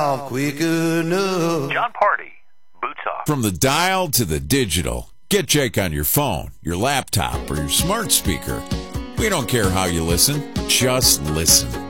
quick enough. John Party, Boots Off. From the dial to the digital, get Jake on your phone, your laptop, or your smart speaker. We don't care how you listen, just listen.